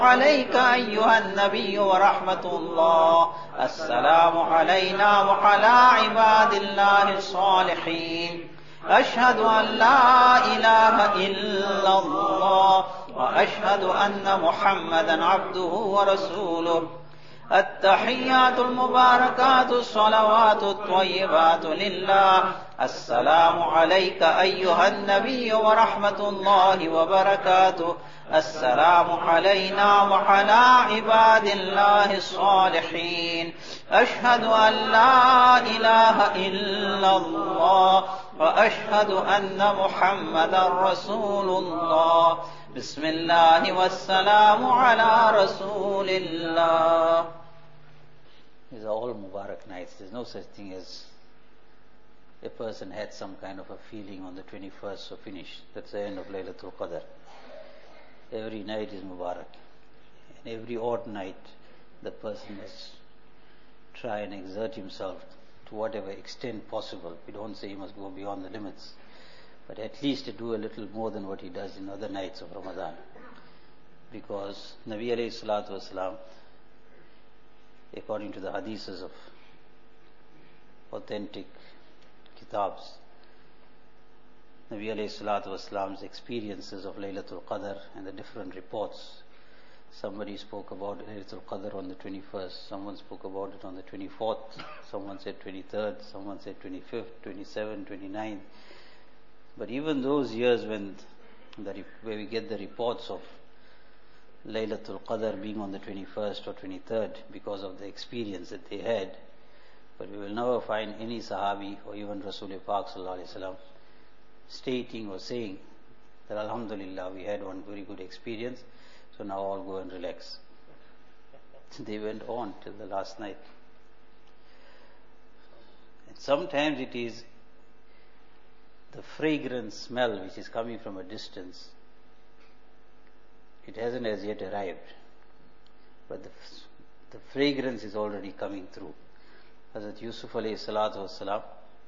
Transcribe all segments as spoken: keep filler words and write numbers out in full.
عليك أيها النبي ورحمة الله. السلام علينا وعلى عباد الله الصالحين. أشهد أن لا إله إلا الله وأشهد أن محمدا عبده ورسوله. التحيات المباركات الصلوات الطيبات لله. السلام عليك أيها النبي ورحمة الله وبركاته. السلام علينا وعلى عباد الله الصالحين. أشهد أن لا إله إلا الله وأشهد أن محمدا رسول الله. بسم الله والسلام على رسول الله. These are all Mubarak nights. There's no such thing as a person had some kind of a feeling on the twenty-first, so finished. That's the end of Laylatul Qadr. Every night is Mubarak. And every odd night, the person must try and exert himself to whatever extent possible. We don't say he must go beyond the limits, but at least to do a little more than what he does in other nights of Ramadan. Because Nabi alayhi salatu wasalam, according to the hadiths of authentic kitabs, Nabi alayhi salatu wasalam's experiences of Laylatul Qadr and the different reports. Somebody spoke about Laylatul Qadr on the twenty-first, someone spoke about it on the twenty-fourth, someone said twenty-third, someone said twenty-fifth, twenty-seventh, twenty-ninth. But even those years when the, where we get the reports of Laylatul Qadr being on the twenty-first or twenty-third because of the experience that they had, but we will never find any Sahabi or even Rasul Pak Sallallahu Alaihi Wasallam stating or saying that Alhamdulillah, we had one very good experience, so now all go and relax. They went on till the last night. And sometimes it is the fragrant smell which is coming from a distance. It hasn't as yet arrived, but the, the fragrance is already coming through. Hazrat Yusuf alayhi salatu wasalam,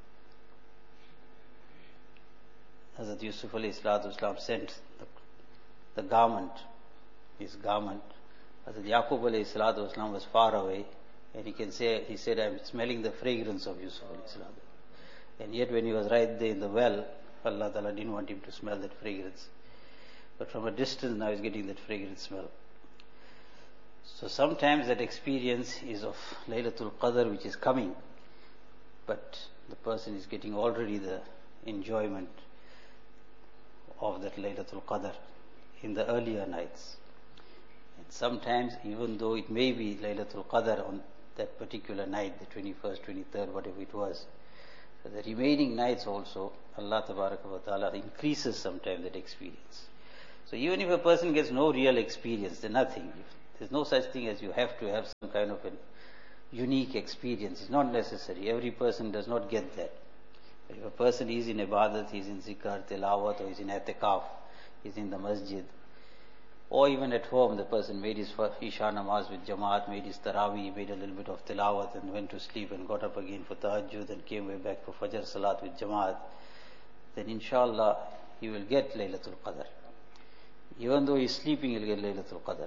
Hazrat Yusuf alayhi salatu wasalam sent the, the garment, his garment. Hazrat Yaqub alayhi salatu wasalam was far away, and he can say, he said, I'm smelling the fragrance of Yusuf alayhi salatu. And yet when he was right there in the well, Allah Ta'ala didn't want him to smell that fragrance. But from a distance now he's getting that fragrant smell. So sometimes that experience is of Laylatul Qadr which is coming, but the person is getting already the enjoyment of that Laylatul Qadr in the earlier nights. And sometimes even though it may be Laylatul Qadr on that particular night, the twenty-first, twenty-third, whatever it was, so the remaining nights also, Allah Tabaraka wa Ta'ala increases sometimes that experience. So even if a person gets no real experience, then nothing. There's no such thing as you have to have some kind of a unique experience. It's not necessary. Every person does not get that. But if a person is in ibadat, he's in zikr, tilawat, or he's in i'tikaf, he's in the masjid, or even at home, the person made his Isha namaz with Jamaat, made his Taraweeh, made a little bit of tilawat and went to sleep and got up again for Tahajjud and came way back for Fajr Salat with Jamaat, then inshallah he will get Laylatul Qadr. Even though he's sleeping, he'll get Laylatul Qadr.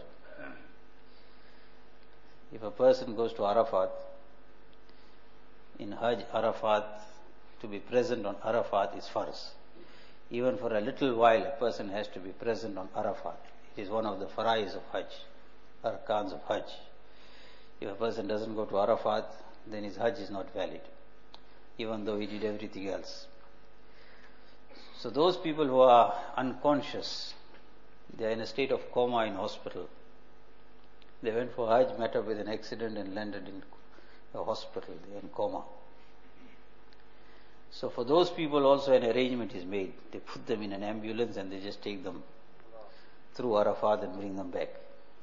If a person goes to Arafat, in Hajj, Arafat, to be present on Arafat is farz. Even for a little while, a person has to be present on Arafat. It is one of the farais of Hajj, arkans of Hajj. If a person doesn't go to Arafat, then his Hajj is not valid, even though he did everything else. So those people who are unconscious, they are in a state of coma in hospital. They went for Hajj, met up with an accident and landed in a hospital. They are in coma. So for those people also an arrangement is made. They put them in an ambulance and they just take them through Arafat and bring them back.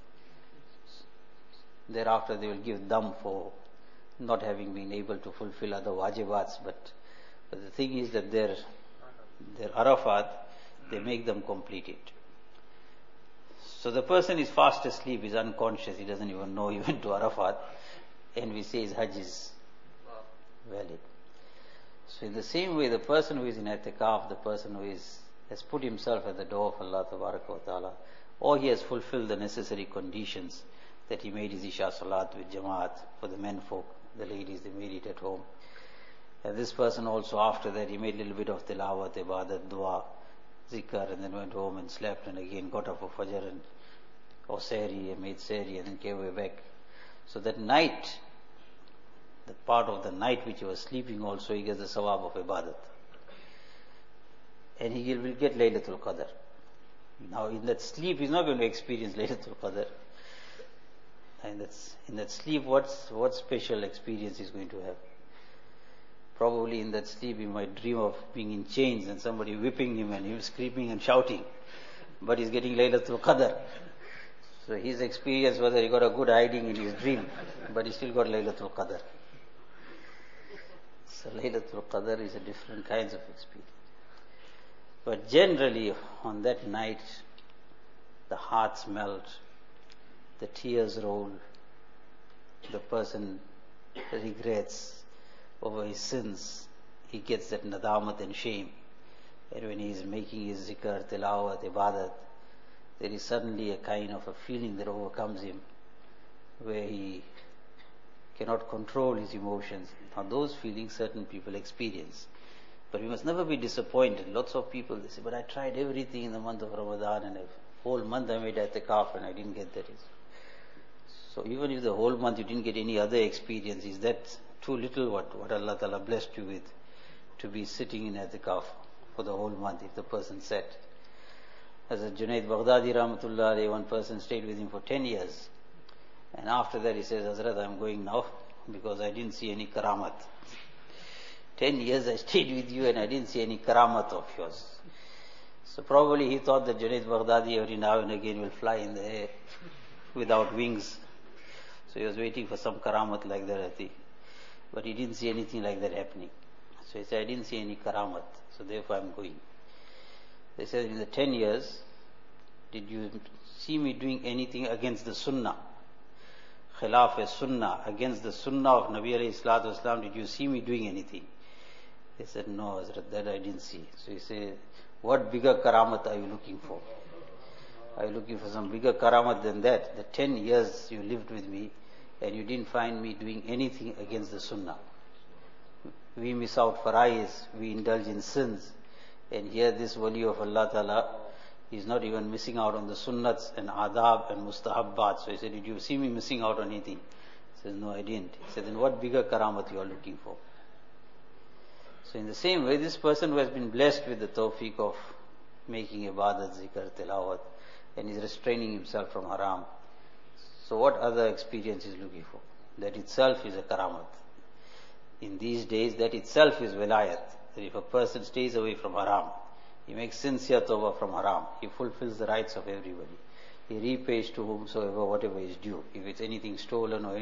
Thereafter they will give dam for not having been able to fulfill other wajibats, but, but the thing is that their, their Arafat, they make them complete it. So the person is fast asleep, is unconscious, he doesn't even know he went to Arafat, and we say his Hajj is valid. So in the same way, the person who is in i'tikaf, the person who is, has put himself at the door of Allah Tabaraka wa Ta'ala, or he has fulfilled the necessary conditions that he made his Isha Salat with Jamaat for the men folk, the ladies, they made it at home. And this person also, after that, he made a little bit of tilawat, ibadat, dua, zikr, and then went home and slept, and again got up for Fajr and or Sehri, and made Sehri, and then came away back. So that night, the part of the night which he was sleeping also, he gets the sawab of ibadat. And he will get Laylatul Qadr. Now in that sleep, he's not going to experience Laylatul Qadr. And that's, in that sleep, what's, what special experience he's going to have? Probably in that sleep he might dream of being in chains and somebody whipping him and him screaming and shouting. But he's getting Laylatul Qadr. So his experience was that he got a good hiding in his dream, but he still got Laylatul Qadr. So Laylatul Qadr is a different kinds of experience. But generally on that night, the hearts melt, the tears roll, the person regrets over his sins, he gets that nadamat and shame. And when he is making his zikr, tilawat, ibadat, there is suddenly a kind of a feeling that overcomes him, where he cannot control his emotions. Now those feelings certain people experience. But we must never be disappointed. Lots of people, they say, but I tried everything in the month of Ramadan and a whole month I made i'tikaf and I didn't get that. So even if the whole month you didn't get any other experience, is that too little what, what Allah Ta'ala blessed you with, to be sitting in i'tikaf for the whole month if the person said. As a Junaid Baghdadi Rahmatullah alayhi, one person stayed with him for ten years. And after that he says, Hazrat, I'm going now because I didn't see any karamat. Ten years I stayed with you and I didn't see any karamat of yours. So probably he thought that Junaid Baghdadi every now and again will fly in the air without wings. So he was waiting for some karamat like that, I think. But he didn't see anything like that happening. So he said, I didn't see any karamat, so therefore I'm going. They said, in the ten years, did you see me doing anything against the sunnah? Khilaf a sunnah, against the sunnah of Nabi alayhi salatu wasalam, did you see me doing anything? They said, no, Hazrat, that I didn't see. So he said, what bigger karamat are you looking for? Are you looking for some bigger karamat than that? The ten years you lived with me and you didn't find me doing anything against the sunnah. We miss out fara'is, we indulge in sins. And here this wali of Allah Ta'ala is not even missing out on the sunnats and adab and mustahabbat. So he said, did you see me missing out on anything? He says, no, I didn't. He said, then what bigger karamat you are looking for? So in the same way, this person who has been blessed with the tawfiq of making ibadat, zikr, tilawat, and is restraining himself from haram. So what other experience is looking for? That itself is a karamat. In these days, that itself is wilayat. That if a person stays away from haram, he makes sincere tawbah from haram, he fulfills the rights of everybody. He repays to whomsoever whatever is due. If it's anything stolen or